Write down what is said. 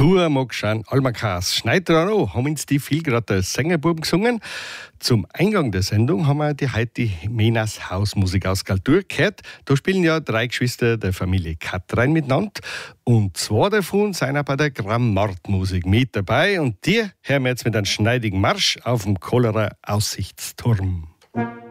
Nur mag schon Almakas. Schneid dran an, haben uns die Vielgrader Sängerbuben gesungen. Zum Eingang der Sendung haben wir heute die Menas Hausmusik aus Galtur gehört. Da spielen ja 3 Geschwister der Familie Katrein miteinander. Und 2 davon sind auch bei der Grammart-Musik mit dabei. Und die hören wir jetzt mit einem schneidigen Marsch auf dem Kollerer Aussichtsturm.